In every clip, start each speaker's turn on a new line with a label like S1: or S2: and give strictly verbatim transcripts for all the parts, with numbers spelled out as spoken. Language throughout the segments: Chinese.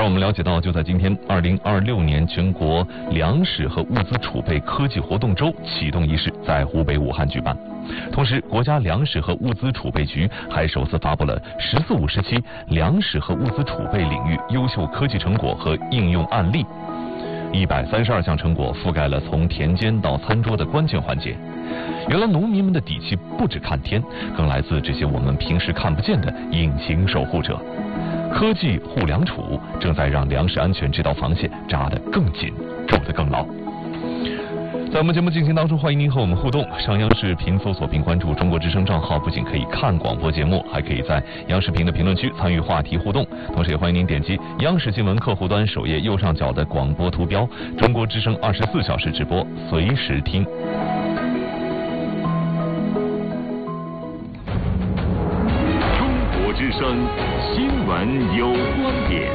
S1: 我们了解到，就在今天，二零二六年全国粮食和物资储备科技活动周启动仪式在湖北武汉举办。同时，国家粮食和物资储备局还首次发布了“十四五”时期粮食和物资储备领域优秀科技成果和应用案例。一百三十二项成果覆盖了从田间到餐桌的关键环节。原来农民们的底气不只看天，更来自这些我们平时看不见的隐形守护者。科技护粮储正在让粮食安全这道防线扎得更紧，筑得更牢。在我们节目进行当中，欢迎您和我们互动。上央视频搜索并关注中国之声账号，不仅可以看广播节目，还可以在央视频的评论区参与话题互动。同时也欢迎您点击央视新闻客户端首页右上角的广播图标，中国之声二十四小时直播，随时听。
S2: 中国之声新闻有观点。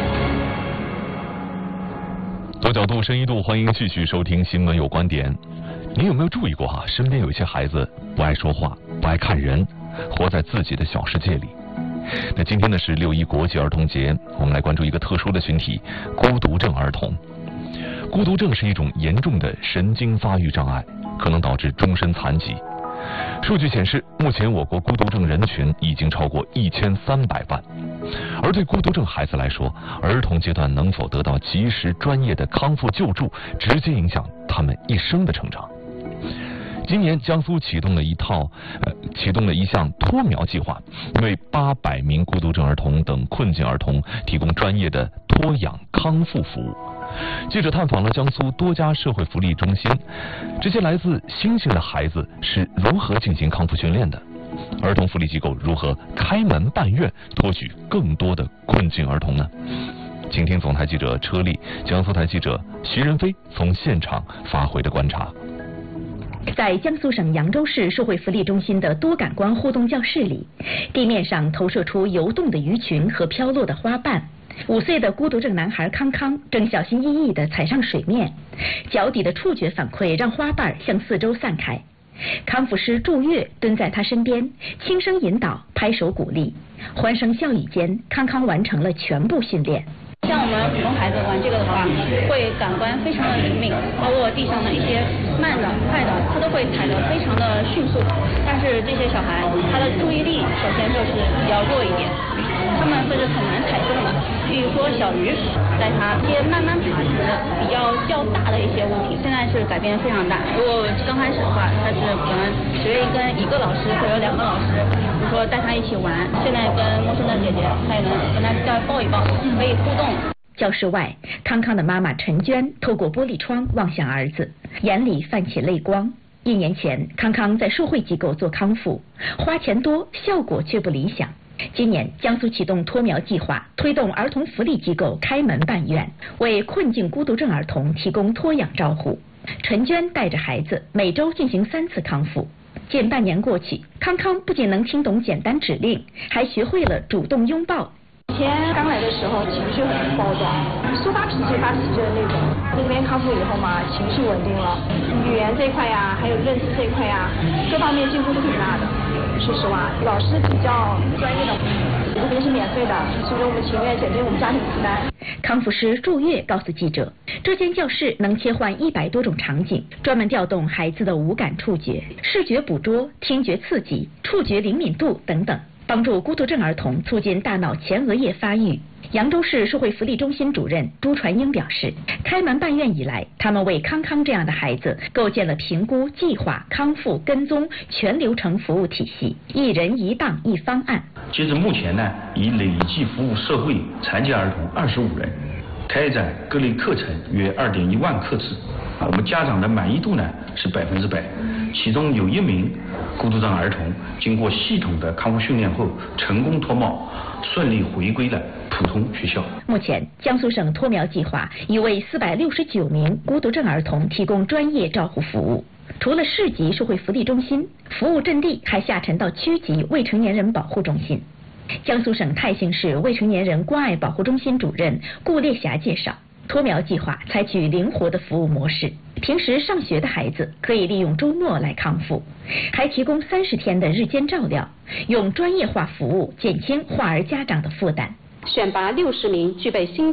S1: 多角度、深一度，欢迎继续收听新闻有观点。您有没有注意过哈、啊？身边有一些孩子不爱说话，不爱看人，活在自己的小世界里。那今天呢是六一国际儿童节，我们来关注一个特殊的群体——孤独症儿童。孤独症是一种严重的神经发育障碍，可能导致终身残疾。数据显示，目前我国孤独症人群已经超过一千三百万。而对孤独症孩子来说，儿童阶段能否得到及时专业的康复救助，直接影响他们一生的成长。今年，江苏启动了一套呃启动了一项托苗计划，为八百名孤独症儿童等困境儿童提供专业的托养康复服务。记者探访了江苏多家社会福利中心，这些来自星星的孩子是如何进行康复训练的？儿童福利机构如何开门办院，托举更多的困境儿童呢？请听总台记者车丽、江苏台记者徐仁飞从现场发回的观察。
S3: 在江苏省扬州市社会福利中心的多感官互动教室里，地面上投射出游动的鱼群和飘落的花瓣。五岁的孤独症男孩康康正小心翼翼地踩上水面，脚底的触觉反馈让花瓣向四周散开。康复师祝月蹲在他身边，轻声引导，拍手鼓励。欢声笑语间，康康完成了全部训练。
S4: 像我们普通孩子玩这个的话，会感官非常的灵敏，包括地上的一些慢的、快的，他都会踩得非常的迅速。但是这些小孩，他的注意力首先就是比较弱一点，他们会是很难踩中的。比如说小鱼，带他一些慢慢爬行的比较较大的一些物体，现在是改变非常大。如果刚开始的话，他是可能只愿意跟一个老师或者两个老师，比如说带他一起玩。现在跟陌生的姐姐，他也能跟他再抱一抱，可以互动。
S3: 教室外，康康的妈妈陈娟透过玻璃窗望向儿子，眼里泛起泪光。一年前，康康在社会机构做康复，花钱多，效果却不理想。今年，江苏启动托苗计划，推动儿童福利机构开门办院，为困境孤独症儿童提供托养照护。陈娟带着孩子每周进行三次康复。近半年过去，康康不仅能听懂简单指令，还学会了主动拥抱。
S5: 以前刚来的时候情绪很暴躁，说发脾气发脾气的那种。那边康复以后嘛，情绪稳定了，语言这一块呀，还有认知这一块呀，各方面进步都挺大的。说实话，老师比较专业的，这边是免费的，所以我们情愿减轻我们家庭负担。
S3: 康复师祝月告诉记者，这间教室能切换一百多种场景，专门调动孩子的五感触觉，视觉捕捉、听觉刺激、触觉灵敏度等等，帮助孤独症儿童促进大脑前额叶发育。扬州市社会福利中心主任朱传英表示，开门办院以来，他们为康康这样的孩子构建了评估、计划、康复、跟踪全流程服务体系，一人一档一方案。
S6: 截至目前呢，已累计服务社会残疾儿童二十五人，开展各类课程约二点一万课次。我们家长的满意度呢是百分之百，其中有一名孤独症儿童经过系统的康复训练后，成功脱帽，顺利回归了普通学校。
S3: 目前，江苏省托苗计划已为四百六十九名孤独症儿童提供专业照护服务。除了市级社会福利中心，服务阵地还下沉到区级未成年人保护中心。江苏省泰兴市未成年人关爱保护中心主任顾烈霞介绍，托苗计划采取灵活的服务模式，平时上学的孩子可以利用周末来康复，还提供三十天的日间照料，用专业化服务减轻患儿家长的负担。
S7: 选拔六十名具备心